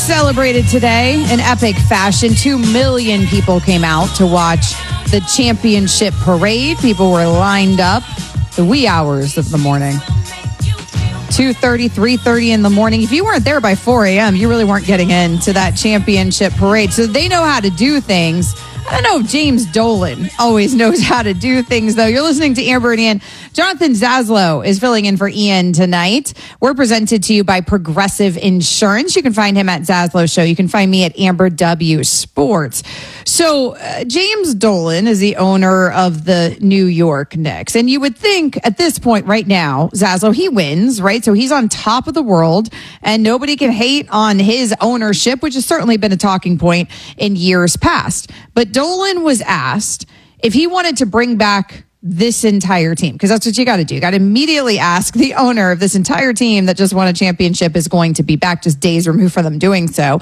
Celebrated today in epic fashion. 2 million people came out to watch the championship parade. People were lined up the wee hours of the morning. 2:30, 3:30 in the morning. If you weren't there by 4 a.m., you really weren't getting into that championship parade. So they know how to do things. I don't know if James Dolan always knows how to do things, though. You're listening to Amber and Ian. Jonathan Zaslow is filling in for Ian tonight. We're presented to you by Progressive Insurance. You can find him at Zaslow Show. You can find me at Amber W Sports. So James Dolan is the owner of the New York Knicks. And you would think at this point right now, Zaslow, he wins, right? So he's on top of the world and nobody can hate on his ownership, which has certainly been a talking point in years past. But Dolan was asked if he wanted to bring back this entire team, because that's what you got to do. You got to immediately ask the owner of this entire team that just won a championship is going to be back, just days removed from them doing so.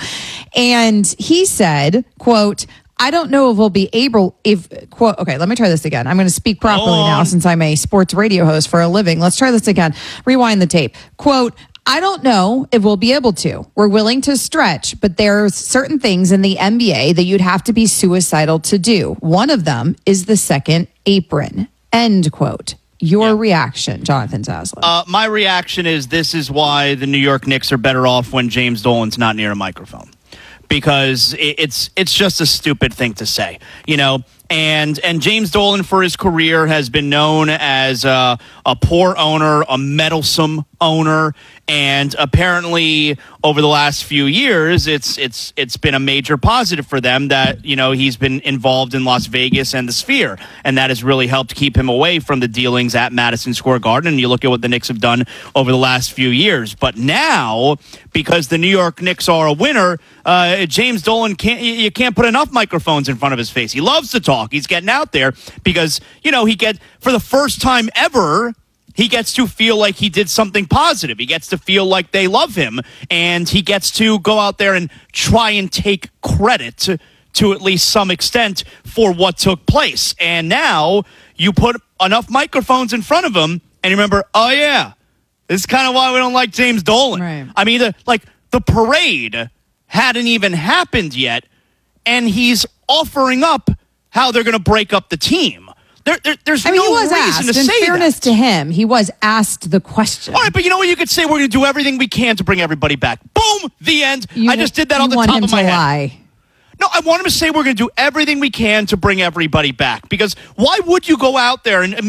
And he said, quote, I don't know if we'll be able, quote, okay, let me try this again. I'm going to speak properly now since I'm a sports radio host for a living. Let's try this again. Rewind the tape. Quote, I don't know if we'll be able to. We're willing to stretch, but there's certain things in the NBA that you'd have to be suicidal to do. One of them is the second apron. End quote. Your reaction, Jonathan Zaslow. My reaction is this is why the New York Knicks are better off when James Dolan's not near a microphone. Because it's just a stupid thing to say, you know. And James Dolan for his career has been known as a poor owner, a meddlesome owner, and apparently over the last few years, it's been a major positive for them that, you know, he's been involved in Las Vegas and the Sphere, and that has really helped keep him away from the dealings at Madison Square Garden. And you look at what the Knicks have done over the last few years, but now because the New York Knicks are a winner, James Dolan can't put enough microphones in front of his face. He loves to talk. He's getting out there because, you know, for the first time ever, he gets to feel like he did something positive. He gets to feel like they love him, and he gets to go out there and try and take credit to at least some extent for what took place. And now you put enough microphones in front of him, and you remember, oh yeah, this is kind of why we don't like James Dolan. Right. I mean, the parade hadn't even happened yet, and he's offering up how they're going to break up the team. There's no reason to say that. In fairness to him, he was asked the question. All right, but you know what? You could say we're going to do everything we can to bring everybody back. Boom, the end. I just did that on the top of my head. Lie. No, I want him to say we're going to do everything we can to bring everybody back. Because why would you go out there and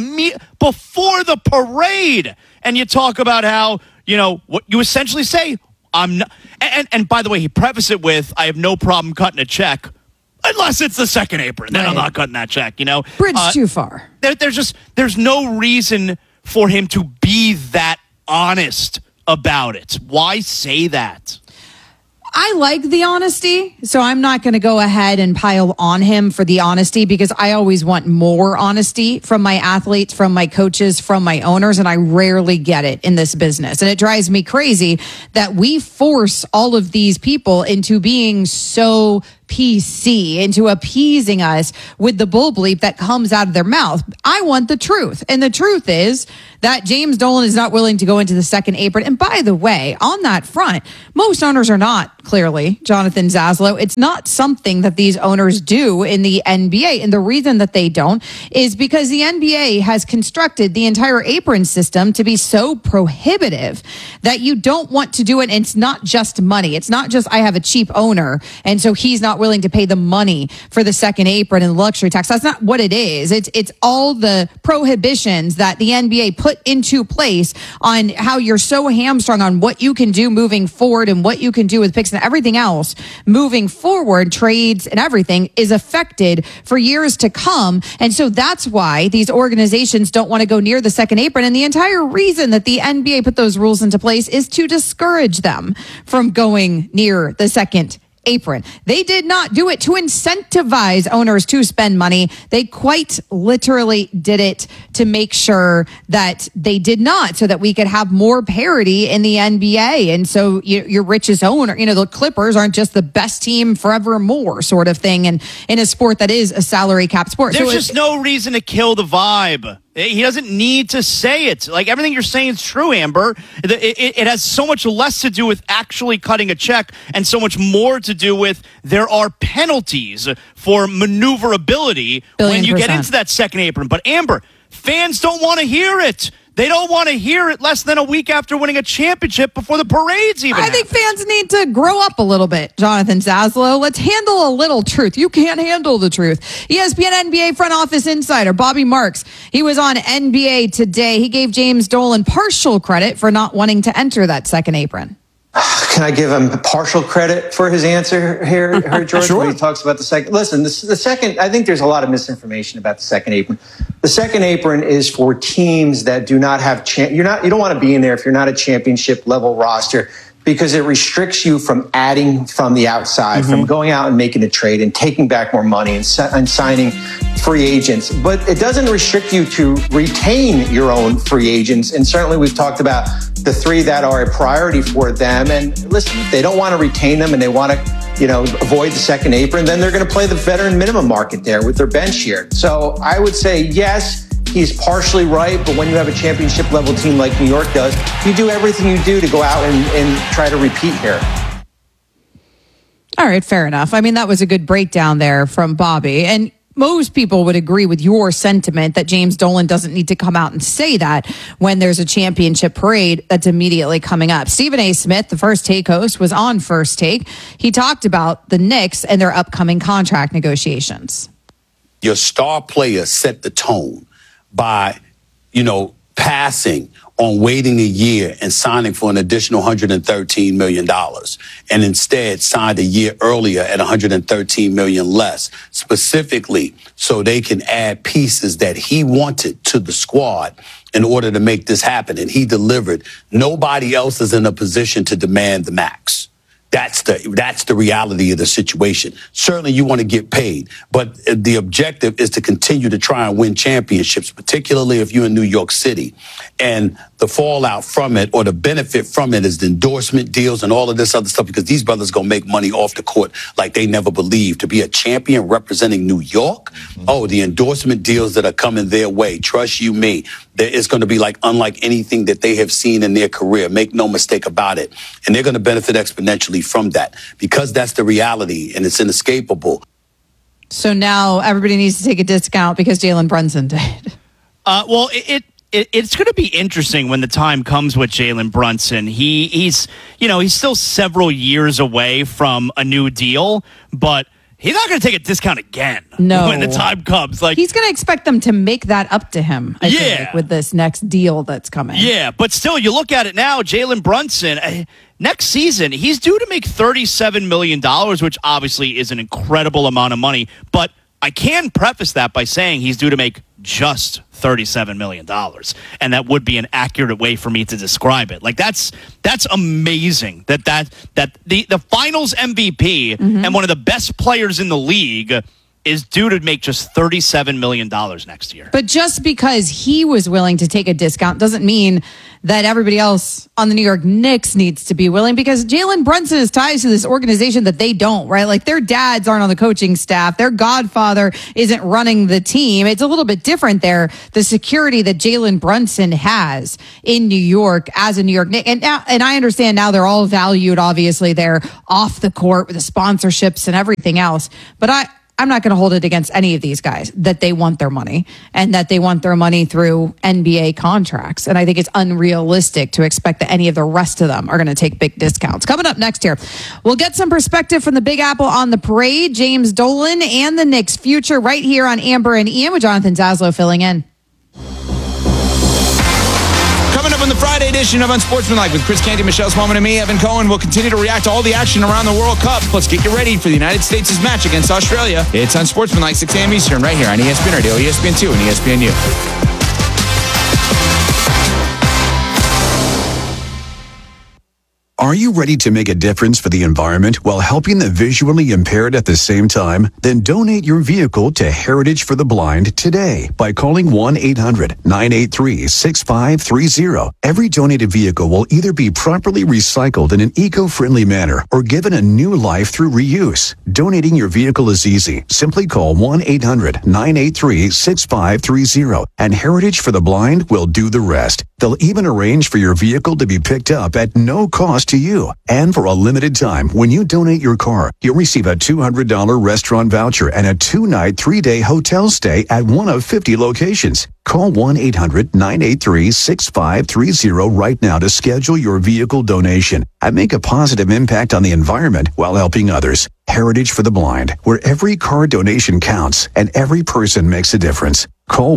before the parade and you talk about how, you know, what you essentially say, I'm not. And by the way, he prefaced it with, I have no problem cutting a check. Unless it's the second apron. Then I'm not cutting that check, you know. Bridge too far. There's no reason for him to be that honest about it. Why say that? I like the honesty, so I'm not going to go ahead and pile on him for the honesty because I always want more honesty from my athletes, from my coaches, from my owners, and I rarely get it in this business. And it drives me crazy that we force all of these people into being so PC, into appeasing us with the bull bleep that comes out of their mouth. I want the truth. And the truth is that James Dolan is not willing to go into the second apron. And by the way, on that front, most owners are not, clearly, Jonathan Zaslow. It's not something that these owners do in the NBA. And the reason that they don't is because the NBA has constructed the entire apron system to be so prohibitive that you don't want to do it. And it's not just money. It's not just I have a cheap owner, and so he's not willing to pay the money for the second apron and luxury tax. That's not what it is. It's all the prohibitions that the NBA put into place on how you're so hamstrung on what you can do moving forward and what you can do with picks and everything else moving forward, trades and everything is affected for years to come. And so that's why these organizations don't want to go near the second apron. And the entire reason that the NBA put those rules into place is to discourage them from going near the second apron. They did not do it to incentivize owners to spend money. They quite literally did it to make sure that they did not, so that we could have more parity in the NBA. And so your richest owner, you know, the Clippers aren't just the best team forevermore sort of thing. And in a sport that is a salary cap sport. There's just no reason to kill the vibe. He doesn't need to say it. Like, everything you're saying is true, Amber. It has so much less to do with actually cutting a check and so much more to do with there are penalties for maneuverability when you get into that second apron. But, Amber, fans don't want to hear it. They don't want to hear it less than a week after winning a championship before the parade's even I think fans need to grow up a little bit, Jonathan Zaslow. Let's handle a little truth. You can't handle the truth. ESPN NBA front office insider Bobby Marks, he was on NBA Today. He gave James Dolan partial credit for not wanting to enter that second apron. Can I give him partial credit for his answer here, George? Sure. When he talks about the second. Listen, the second. I think there's a lot of misinformation about the second apron. The second apron is for teams that do not have. You don't want to be in there if you're not a championship level roster, because it restricts you from adding from the outside, from going out and making a trade and taking back more money and signing free agents. But it doesn't restrict you to retain your own free agents. And certainly we've talked about the three that are a priority for them. And listen, if they don't want to retain them and they want to, avoid the second apron, then they're going to play the veteran minimum market there with their bench here. So I would say, yes, he's partially right, but when you have a championship level team like New York does, you do everything you do to go out and try to repeat here. All right, fair enough. I mean, that was a good breakdown there from Bobby. And most people would agree with your sentiment that James Dolan doesn't need to come out and say that when there's a championship parade that's immediately coming up. Stephen A. Smith, the First Take host, was on First Take. He talked about the Knicks and their upcoming contract negotiations. Your star players set the tone by, passing on waiting a year and signing for an additional $113 million, and instead signed a year earlier at $113 million less, specifically so they can add pieces that he wanted to the squad in order to make this happen. And he delivered. Nobody else is in a position to demand the max. That's the reality of the situation. Certainly you want to get paid, but the objective is to continue to try and win championships, particularly if you're in New York City. And the fallout from it, or the benefit from it, is the endorsement deals and all of this other stuff, because these brothers going to make money off the court like they never believed. To be a champion representing New York, the endorsement deals that are coming their way, trust you me, it's going to be unlike anything that they have seen in their career. Make no mistake about it. And they're going to benefit exponentially from that, because that's the reality and it's inescapable. So now everybody needs to take a discount because Jalen Brunson did. It's going to be interesting when the time comes with Jalen Brunson. He's still several years away from a new deal, but he's not going to take a discount again. No. When the time comes. He's going to expect them to make that up to him, I think, with this next deal that's coming. Yeah, but still, you look at it now, Jalen Brunson, next season, he's due to make $37 million, which obviously is an incredible amount of money. But I can preface that by saying he's due to make just $37 million. And that would be an accurate way for me to describe it. That's amazing that the finals MVP and one of the best players in the league is due to make just $37 million next year. But just because he was willing to take a discount doesn't mean that everybody else on the New York Knicks needs to be willing, because Jalen Brunson is tied to this organization that they don't, right? Their dads aren't on the coaching staff. Their godfather isn't running the team. It's a little bit different there. The security that Jalen Brunson has in New York as a New York Knick. And I understand now they're all valued. Obviously, they're off the court with the sponsorships and everything else. But I'm not going to hold it against any of these guys that they want their money, and that they want their money through NBA contracts. And I think it's unrealistic to expect that any of the rest of them are going to take big discounts. Coming up next here, we'll get some perspective from the Big Apple on the parade, James Dolan, and the Knicks' future right here on Amber and Ian with Jonathan Zaslow filling in. Coming up on the Friday edition of Unsportsmanlike with Chris Canty, Michelle Smallman, and me, Evan Cohen, we'll continue to react to all the action around the World Cup. Plus, get you ready for the United States' match against Australia. It's Unsportsmanlike, 6 a.m. Eastern, right here on ESPN Radio, ESPN2, and ESPNU. Are you ready to make a difference for the environment while helping the visually impaired at the same time? Then donate your vehicle to Heritage for the Blind today by calling 1-800-983-6530. Every donated vehicle will either be properly recycled in an eco-friendly manner or given a new life through reuse. Donating your vehicle is easy. Simply call 1-800-983-6530 and Heritage for the Blind will do the rest. They'll even arrange for your vehicle to be picked up at no cost to you. And for a limited time, when you donate your car, you'll receive a $200 restaurant voucher and a 2-night, 3-day hotel stay at one of 50 locations. Call 1-800-983-6530 right now to schedule your vehicle donation and make a positive impact on the environment while helping others. Heritage for the Blind, where every car donation counts and every person makes a difference. Call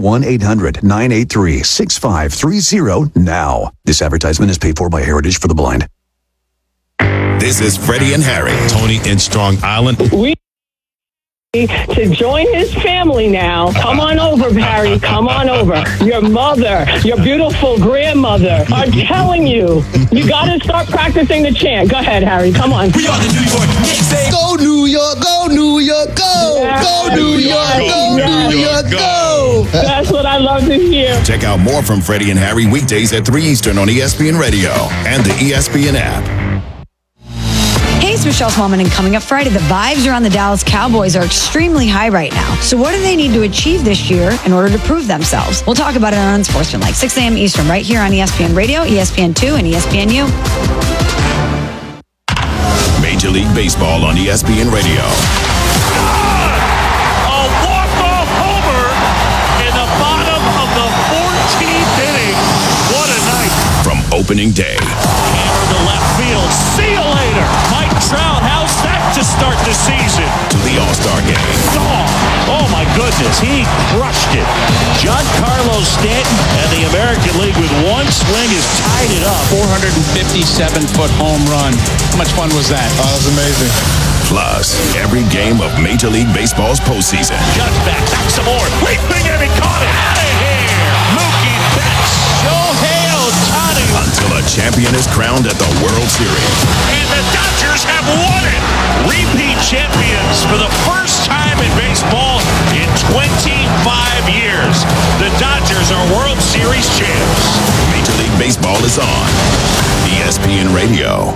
1-800-983-6530 now. This advertisement is paid for by Heritage for the Blind. This is Freddie and Harry. Tony in Strong Island. We to join his family now. Come on over, Harry. Come on over. Your mother, your beautiful grandmother are telling you, you got to start practicing the chant. Go ahead, Harry. Come on. We are the New York Knicks. Go New York, go New York, go! Yes. Go New York, go New York, go! That's what I love to hear. Check out more from Freddie and Harry weekdays at 3 Eastern on ESPN Radio and the ESPN app. Hey, it's Michelle Smallman, and coming up Friday, the vibes around the Dallas Cowboys are extremely high right now. So what do they need to achieve this year in order to prove themselves? We'll talk about it on Unsportsmanlike, 6 a.m. Eastern, right here on ESPN Radio, ESPN2, and ESPNU. Major League Baseball on ESPN Radio. A walk-off homer in the bottom of the 14th inning. What a night. From opening day. Hammer to left field. See you later. Mike Trout, how's that to start the season? To the All-Star game. Oh my goodness, he crushed it. Giancarlo Stanton and the American League with one swing has tied it up. 457-foot home run. How much fun was that? Oh, that was amazing. Plus, every game of Major League Baseball's postseason. Judge back some more. Leaping and he caught it. Out of here. Mookie Betts. Shohei Ohtani. Until a champion is crowned at the World Series. And the Dodgers have won it. Repeat champions for the first time in baseball in 25 years. The Dodgers are World Series champs. Major League Baseball is on ESPN Radio.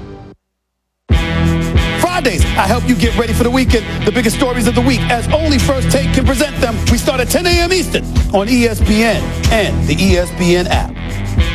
Fridays, I help you get ready for the weekend. The biggest stories of the week, as only First Take can present them. We start at 10 a.m. Eastern on ESPN and the ESPN app.